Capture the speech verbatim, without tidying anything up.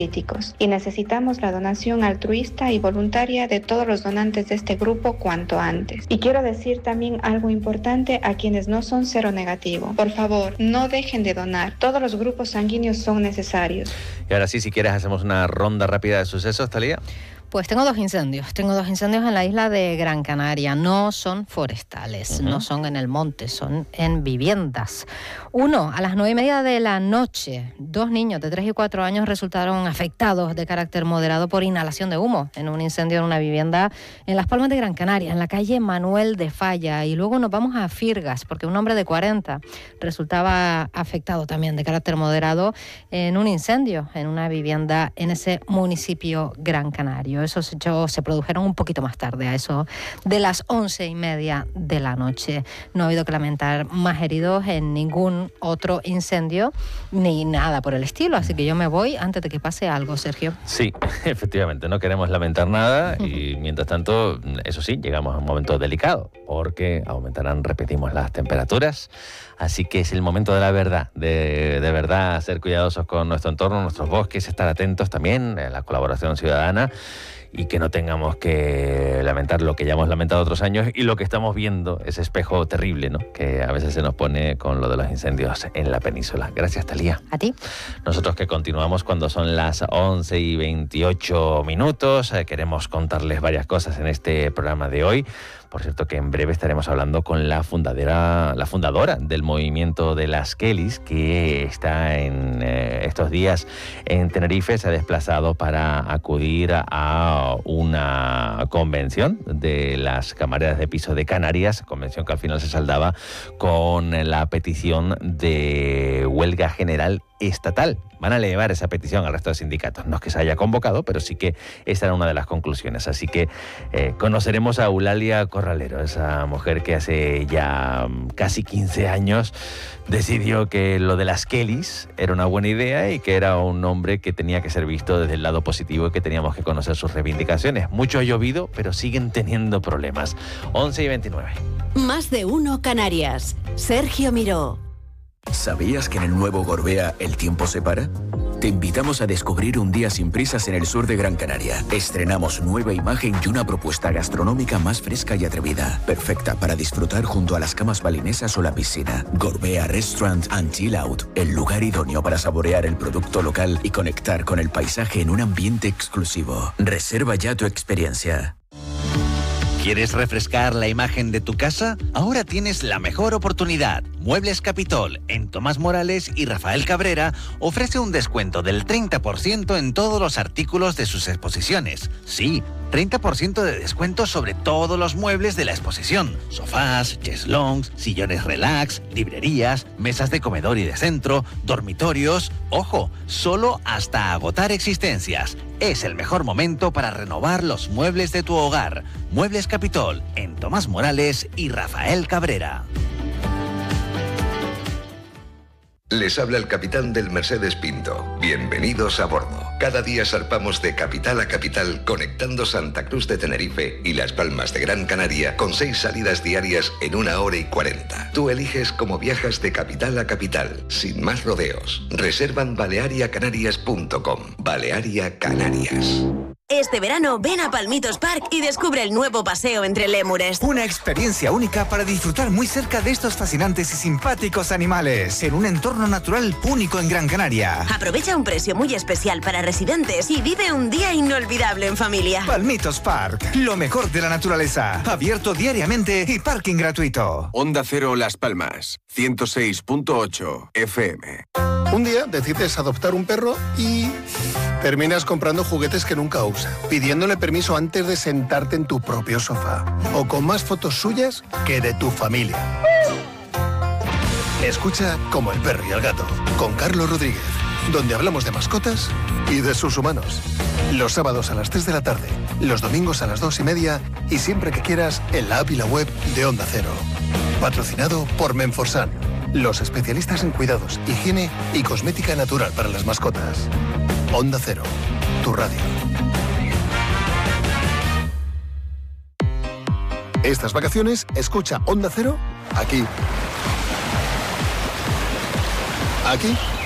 políticos y necesitamos la donación altruista y voluntaria de todos los donantes de este grupo cuanto antes. Y quiero decir también algo importante a quienes no son cero negativo. Por favor, no dejen de donar. Todos los grupos sanguíneos son necesarios. Y ahora sí, si quieres, hacemos una ronda rápida de sucesos, Thalía. Pues tengo dos incendios. Tengo dos incendios en la isla de Gran Canaria. No son forestales, uh-huh. no son en el monte, son en viviendas. Uno, a las nueve y media de la noche, dos niños de tres y cuatro años resultaron afectados de carácter moderado por inhalación de humo en un incendio en una vivienda en Las Palmas de Gran Canaria, en la calle Manuel de Falla. Y luego nos vamos a Firgas, porque un hombre de cuarenta resultaba afectado también de carácter moderado en un incendio en una vivienda en ese municipio Gran Canario. Esos hechos se produjeron un poquito más tarde, a eso de las once y media de la noche. No ha habido que lamentar más heridos en ningún otro incendio, ni nada por el estilo. Así que yo me voy antes de que pase algo, Sergio. Sí, efectivamente, no queremos lamentar nada y mientras tanto, eso sí, llegamos a un momento delicado, porque aumentarán, repetimos, las temperaturas. Así que es el momento de la verdad, de, de verdad ser cuidadosos con nuestro entorno, nuestros bosques, estar atentos también a la colaboración ciudadana y que no tengamos que lamentar lo que ya hemos lamentado otros años y lo que estamos viendo, ese espejo terrible, ¿no?, que a veces se nos pone con lo de los incendios en la península. Gracias, Thalía. A ti. Nosotros que continuamos cuando son las once y veintiocho minutos, eh, queremos contarles varias cosas en este programa de hoy. Por cierto, que en breve estaremos hablando con la fundadora, la fundadora del movimiento de las Kellys, que está en eh, estos días en Tenerife. Se ha desplazado para acudir a una convención de las camareras de piso de Canarias, convención que al final se saldaba con la petición de huelga general estatal. Van a elevar esa petición al resto de sindicatos. No es que se haya convocado, pero sí que esta era una de las conclusiones. Así que eh, conoceremos a Eulalia Corralero, esa mujer que hace ya casi quince años decidió que lo de las Kellys era una buena idea y que era un hombre que tenía que ser visto desde el lado positivo y que teníamos que conocer sus reivindicaciones. Mucho ha llovido, pero siguen teniendo problemas. once y veintinueve. Más de uno Canarias. Sergio Miró. ¿Sabías que en el nuevo Gorbea el tiempo se para? Te invitamos a descubrir un día sin prisas en el sur de Gran Canaria. Estrenamos nueva imagen y una propuesta gastronómica más fresca y atrevida. Perfecta para disfrutar junto a las camas balinesas o la piscina. Gorbea Restaurant and Chill Out. El lugar idóneo para saborear el producto local y conectar con el paisaje en un ambiente exclusivo. Reserva ya tu experiencia. ¿Quieres refrescar la imagen de tu casa? Ahora tienes la mejor oportunidad. Muebles Capitol, en Tomás Morales y Rafael Cabrera, ofrece un descuento del treinta por ciento en todos los artículos de sus exposiciones. Sí, treinta por ciento de descuento sobre todos los muebles de la exposición. Sofás, cheslongs, sillones relax, librerías, mesas de comedor y de centro, dormitorios. ¡Ojo! Solo hasta agotar existencias. Es el mejor momento para renovar los muebles de tu hogar. Muebles Capitol, en Tomás Morales y Rafael Cabrera. Les habla el capitán del Mercedes Pinto. Bienvenidos a bordo. Cada día zarpamos de capital a capital, conectando Santa Cruz de Tenerife y Las Palmas de Gran Canaria con seis salidas diarias en una hora y cuarenta. Tú eliges cómo viajas de capital a capital, sin más rodeos. Reserva en balearia canarias punto com. Balearia Canarias. Este verano ven a Palmitos Park y descubre el nuevo paseo entre lémures. Una experiencia única para disfrutar muy cerca de estos fascinantes y simpáticos animales en un entorno natural único en Gran Canaria. Aprovecha un precio muy especial para residentes y vive un día inolvidable en familia. Palmitos Park, lo mejor de la naturaleza. Abierto diariamente y parking gratuito. Onda Cero Las Palmas, ciento seis punto ocho F M. Un día decides adoptar un perro y terminas comprando juguetes que nunca usa, pidiéndole permiso antes de sentarte en tu propio sofá, o con más fotos suyas que de tu familia. Escucha Como el perro y el gato, con Carlos Rodríguez, donde hablamos de mascotas y de sus humanos. Los sábados a las tres de la tarde, los domingos a las dos y media y siempre que quieras en la app y la web de Onda Cero. Patrocinado por Menforsan, los especialistas en cuidados, higiene y cosmética natural para las mascotas. Onda Cero, tu radio. Estas vacaciones, escucha Onda Cero aquí. Aquí